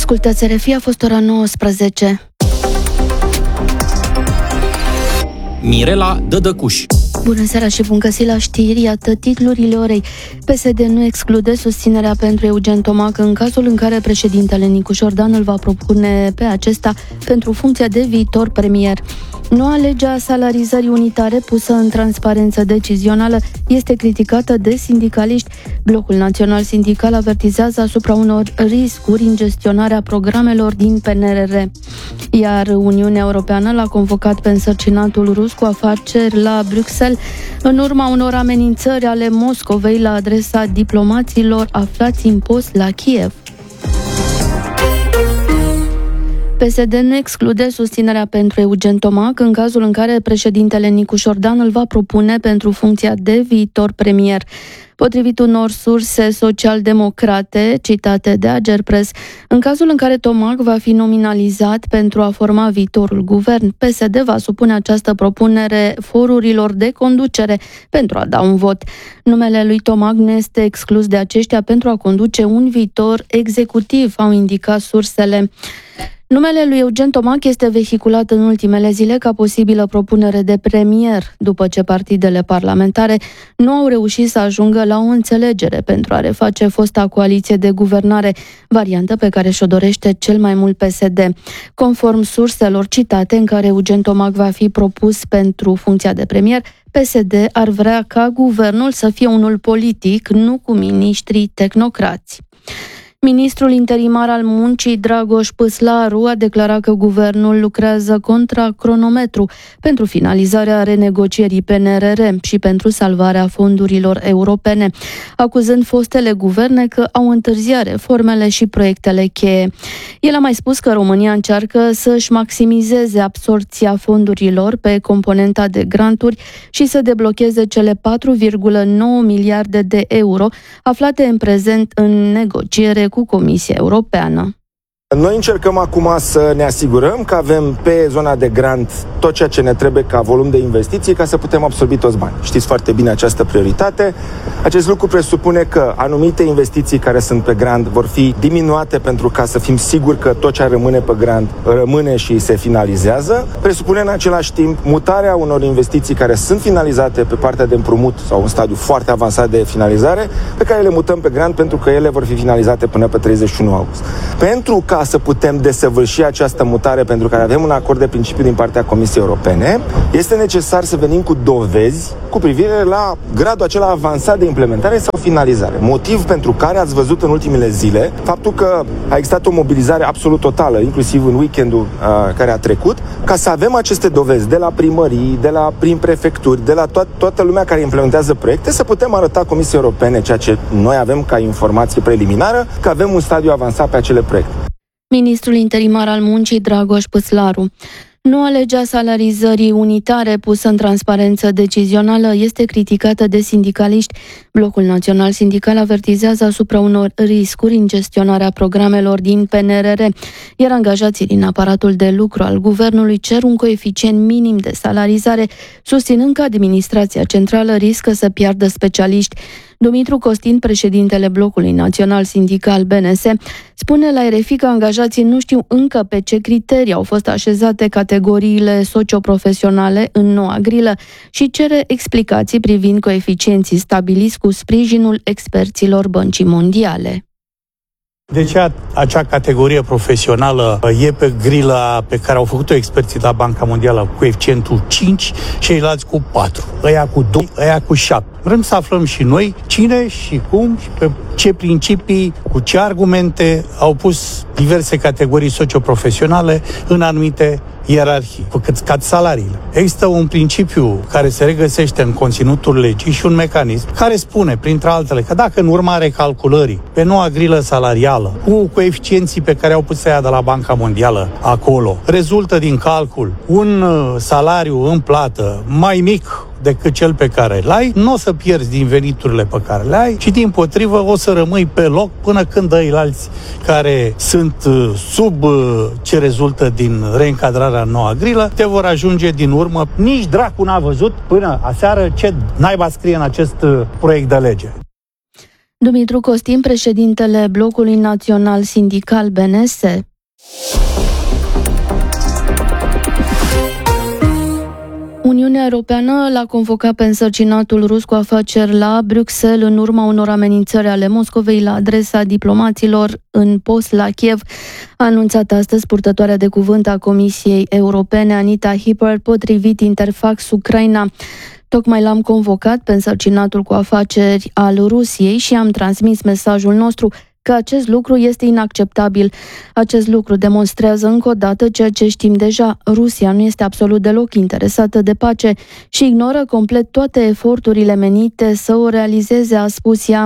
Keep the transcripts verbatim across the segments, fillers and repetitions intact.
Ascultați R F I, a fost ora nouăsprezece. Mirela Dădăcuș. Bună seara și bun găsit la știri, iată titlurile orei. P S D nu exclude susținerea pentru Eugen Tomac în cazul în care președintele Nicu Șordan îl va propune pe acesta pentru funcția de viitor premier. Noua lege a salarizării unitare pusă în transparență decizională este criticată de sindicaliști. Blocul Național Sindical avertizează asupra unor riscuri în gestionarea programelor din P N R R. Iar Uniunea Europeană l-a convocat pe însărcinatul rus cu afaceri la Bruxelles în urma unor amenințări ale Moscovei la adresa diplomaților aflați în post la Kiev. P S D nu exclude susținerea pentru Eugen Tomac în cazul în care președintele Nicu Șordan îl va propune pentru funcția de viitor premier. Potrivit unor surse social-democrate citate de Agerpres, în cazul în care Tomac va fi nominalizat pentru a forma viitorul guvern, P S D va supune această propunere forurilor de conducere pentru a da un vot. Numele lui Tomac nu este exclus de aceștia pentru a conduce un viitor executiv, au indicat sursele. Numele lui Eugen Tomac este vehiculat în ultimele zile ca posibilă propunere de premier, după ce partidele parlamentare nu au reușit să ajungă la o înțelegere pentru a reface fosta coaliție de guvernare, variantă pe care și-o dorește cel mai mult P S D. Conform surselor citate în care Eugen Tomac va fi propus pentru funcția de premier, P S D ar vrea ca guvernul să fie unul politic, nu cu miniștri tehnocrați. Ministrul interimar al muncii, Dragoș Păslaru, a declarat că guvernul lucrează contra cronometru pentru finalizarea renegocierii P N R R și pentru salvarea fondurilor europene, acuzând fostele guverne că au întârziat reformele și proiectele cheie. El a mai spus că România încearcă să-și maximizeze absorbția fondurilor pe componenta de granturi și să deblocheze cele patru virgulă nouă miliarde de euro aflate în prezent în negociere cu Comisia Europeană. Noi încercăm acum să ne asigurăm că avem pe zona de grant tot ceea ce ne trebuie ca volum de investiții ca să putem absorbi toți banii. Știți foarte bine această prioritate. Acest lucru presupune că anumite investiții care sunt pe grant vor fi diminuate pentru ca să fim siguri că tot ce rămâne pe grant rămâne și se finalizează. Presupune în același timp mutarea unor investiții care sunt finalizate pe partea de împrumut sau un stadiu foarte avansat de finalizare, pe care le mutăm pe grant pentru că ele vor fi finalizate până pe treizeci și unu august. Pentru ca să putem desăvârși această mutare, pentru care avem un acord de principiu din partea Comisiei Europene, este necesar să venim cu dovezi cu privire la gradul acela avansat de implementare sau finalizare. Motiv pentru care ați văzut în ultimele zile faptul că a existat o mobilizare absolut totală, inclusiv în weekendul uh, care a trecut, ca să avem aceste dovezi de la primării, de la prin prefecturi, de la to- toată lumea care implementează proiecte, să putem arăta Comisiei Europene, ceea ce noi avem ca informație preliminară, că avem un stadiu avansat pe acele proiecte. Ministrul interimar al muncii, Dragoș Păslaru. Noua lege a salarizării unitare pusă în transparență decizională este criticată de sindicaliști. Blocul Național Sindical avertizează asupra unor riscuri în gestionarea programelor din P N R R, iar angajații din aparatul de lucru al guvernului cer un coeficient minim de salarizare, susținând că administrația centrală riscă să piardă specialiști. Dumitru Costin, președintele Blocului Național Sindical B N S, spune la R F I că angajații nu știu încă pe ce criterii au fost așezate categoriile socioprofesionale în noua grilă și cere explicații privind coeficienții stabiliți cu sprijinul experților Băncii Mondiale. De ce acea categorie profesională e pe grila pe care au făcut-o experții la Banca Mondială cu coeficientul cinci, ceilalți cu patru, ăia cu doi, ăia cu șapte. Vrem să aflăm și noi cine și cum și pe ce principii, cu ce argumente au pus diverse categorii socioprofesionale în anumite ierarhii, cu cât scad salariile. Există un principiu care se regăsește în conținutul legii și un mecanism care spune, printre altele, că dacă în urma recalculării pe noua grilă salarială, cu coeficienții pe care au pus ea de la Banca Mondială acolo, rezultă din calcul un salariu în plată mai mic decât cel pe care îl ai, nu o să pierzi din veniturile pe care le ai, ci dimpotrivă o să rămâi pe loc până când ăilalți care sunt sub ce rezultă din reîncadrarea în noua grilă, te vor ajunge din urmă. Nici dracu n-a văzut până aseară ce naiba scrie în acest proiect de lege. Dumitru Costin, președintele Blocului Național Sindical B N S. Uniunea Europeană l-a convocat pe însărcinatul rus cu afaceri la Bruxelles în urma unor amenințări ale Moscovei la adresa diplomaților în post la Kiev, a anunțat astăzi purtătoarea de cuvânt a Comisiei Europene, Anita Hipper, potrivit Interfax Ucraina. Tocmai l-am convocat pe însărcinatul cu afaceri al Rusiei și am transmis mesajul nostru că acest lucru este inacceptabil. Acest lucru demonstrează încă o dată ceea ce știm deja. Rusia nu este absolut deloc interesată de pace și ignoră complet toate eforturile menite să o realizeze, a spus ea.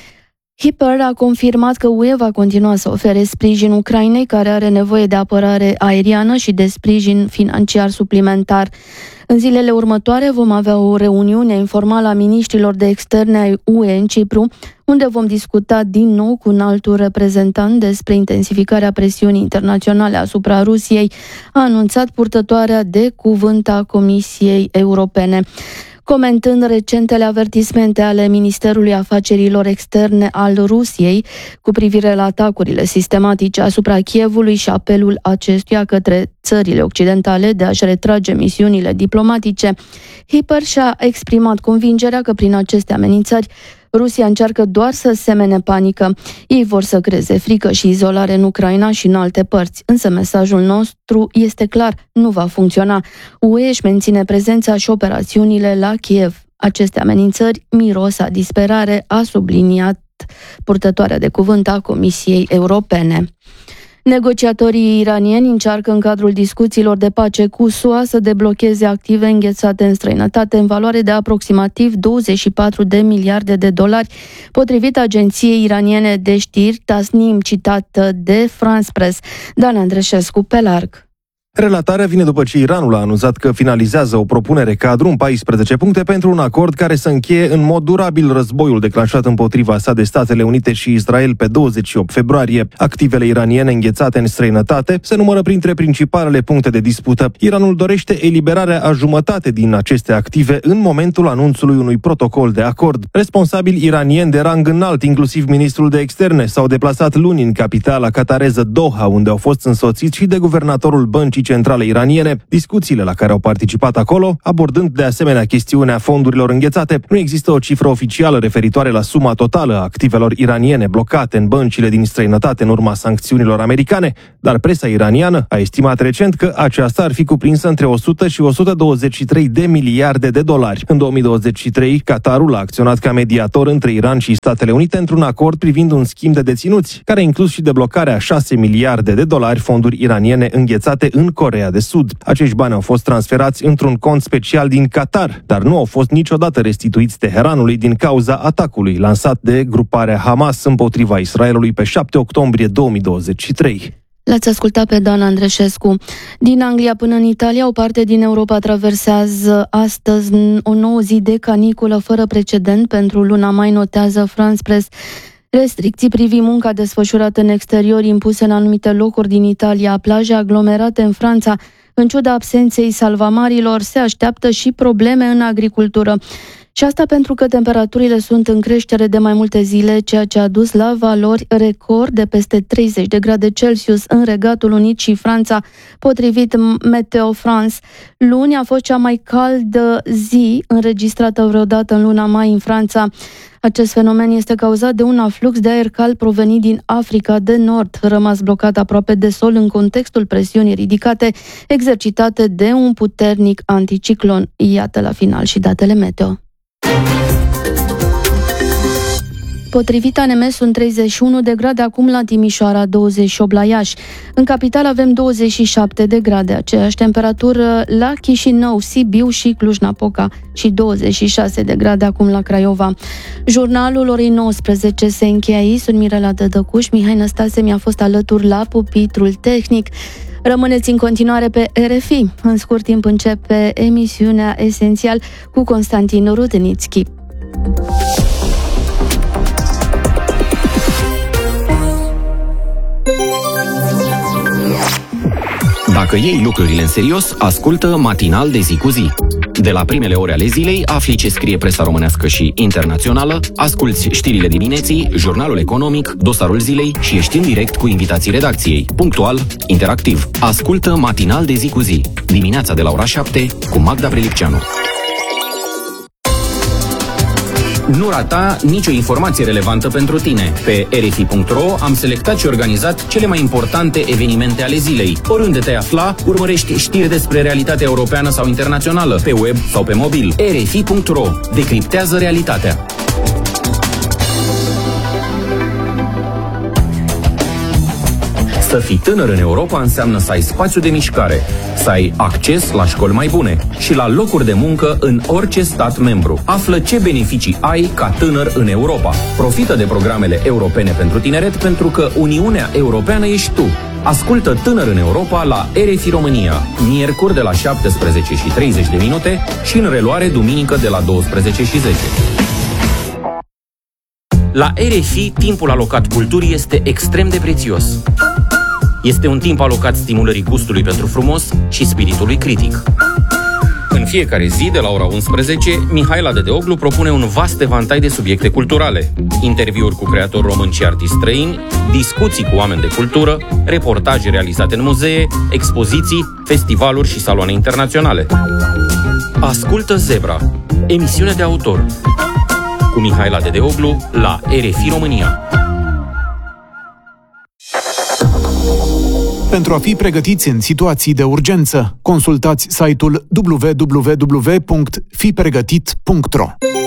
Hipper a confirmat că U E va continua să ofere sprijin Ucrainei, care are nevoie de apărare aeriană și de sprijin financiar suplimentar. În zilele următoare vom avea o reuniune informală a miniștrilor de externe ai U E în Cipru, unde vom discuta din nou cu un altul reprezentant despre intensificarea presiunii internaționale asupra Rusiei, a anunțat purtătoarea de cuvânt a Comisiei Europene. Comentând recentele avertismente ale Ministerului Afacerilor Externe al Rusiei cu privire la atacurile sistematice asupra Kievului și apelul acestuia către țările occidentale de a-și retrage misiunile diplomatice, Hipper și-a exprimat convingerea că prin aceste amenințări Rusia încearcă doar să semene panică. Ei vor să creeze frică și izolare în Ucraina și în alte părți. Însă mesajul nostru este clar, nu va funcționa. U E își menține prezența și operațiunile la Kiev. Aceste amenințări miros a disperare, a subliniat purtătoarea de cuvânt a Comisiei Europene. Negociatorii iranieni încearcă în cadrul discuțiilor de pace cu S U A să deblocheze active înghețate în străinătate în valoare de aproximativ douăzeci și patru de miliarde de dolari, potrivit agenției iraniene de știri Tasnim, citată de France Press. Dan Andreșescu pe larg. Relatarea vine după ce Iranul a anunțat că finalizează o propunere cadru în paisprezece puncte pentru un acord care să încheie în mod durabil războiul declanșat împotriva sa de Statele Unite și Israel pe douăzeci și opt februarie. Activele iraniene înghețate în străinătate se numără printre principalele puncte de dispută. Iranul dorește eliberarea a jumătate din aceste active în momentul anunțului unui protocol de acord. Responsabili iranieni de rang înalt, inclusiv ministrul de externe, s-au deplasat luni în capitala qatareză Doha, unde au fost însoțiți și de guvernatorul băncii centrale iraniene, discuțiile la care au participat acolo, abordând de asemenea chestiunea fondurilor înghețate. Nu există o cifră oficială referitoare la suma totală a activelor iraniene blocate în băncile din străinătate în urma sancțiunilor americane, dar presa iraniană a estimat recent că aceasta ar fi cuprinsă între o sută și o sută douăzeci și trei de miliarde de dolari. În două mii douăzeci și trei, Qatarul a acționat ca mediator între Iran și Statele Unite într-un acord privind un schimb de deținuți, care a inclus și deblocarea a șase miliarde de dolari fonduri iraniene înghețate în Coreea de Sud. Acești bani au fost transferați într-un cont special din Qatar, dar nu au fost niciodată restituiți Teheranului din cauza atacului lansat de gruparea Hamas împotriva Israelului pe șapte octombrie două mii douăzeci și trei. L-ați ascultat pe Dan Andreșescu. Din Anglia până în Italia, o parte din Europa traversează astăzi o nouă zi de caniculă fără precedent pentru luna mai, notează France Press. Restricții privind munca desfășurată în exterior impuse în anumite locuri din Italia, plaje aglomerate în Franța. În ciuda absenței salvamarilor, se așteaptă și probleme în agricultură. Și asta pentru că temperaturile sunt în creștere de mai multe zile, ceea ce a dus la valori record de peste treizeci de grade Celsius în Regatul Unit și Franța, potrivit Meteo France. Luni a fost cea mai caldă zi înregistrată vreodată în luna mai în Franța. Acest fenomen este cauzat de un aflux de aer cald provenit din Africa de Nord, rămas blocat aproape de sol în contextul presiunii ridicate exercitate de un puternic anticiclon. Iată la final și datele meteo. Potrivit A N M sunt treizeci și unu de grade acum la Timișoara, douăzeci și opt la Iași. În capitală avem douăzeci și șapte de grade, aceeași temperatură la Chișinău, Sibiu și Cluj-Napoca și douăzeci și șase de grade acum la Craiova. Jurnalul orei nouăsprezece se încheie aici. Sunt Mirela Dădăcuș, Mihai Năstase mi-a fost alături la pupitrul tehnic. Rămâneți în continuare pe R F I. În scurt timp începe emisiunea Esențial cu Constantin Rudenițchi. Dacă iei lucrurile în serios, ascultă Matinal de zi cu zi. De la primele ore ale zilei, afli ce scrie presa românească și internațională, asculți știrile dimineții, jurnalul economic, dosarul zilei și ești în direct cu invitații redacției. Punctual, interactiv. Ascultă Matinal de zi cu zi. Dimineața de la ora șapte cu Magda Prelicceanu. Nu rata nicio informație relevantă pentru tine. Pe r f i punct r o am selectat și organizat cele mai importante evenimente ale zilei. Oriunde te afla, urmărești știri despre realitatea europeană sau internațională, pe web sau pe mobil. r f i punct r o decriptează realitatea. Să fii tânăr în Europa înseamnă să ai spațiu de mișcare, să ai acces la școli mai bune și la locuri de muncă în orice stat membru. Află ce beneficii ai ca tânăr în Europa. Profită de programele europene pentru tineret, pentru că Uniunea Europeană ești tu. Ascultă Tânăr în Europa la R F I România, miercuri de la șaptesprezece și treizeci de minute și în reluare duminică de la douăsprezece și zece. La R F I, timpul alocat culturii este extrem de prețios. Este un timp alocat stimulării gustului pentru frumos și spiritului critic. În fiecare zi, de la ora unsprezece, Mihaela Dedeoglu propune un vast evantai de subiecte culturale. Interviuri cu creatori români și artiști străini, discuții cu oameni de cultură, reportaje realizate în muzee, expoziții, festivaluri și saloane internaționale. Ascultă Zebra, emisiune de autor, cu Mihaela Dedeoglu la R F I România. Pentru a fi pregătiți în situații de urgență, consultați site-ul w w w punct fi pregătit punct r o.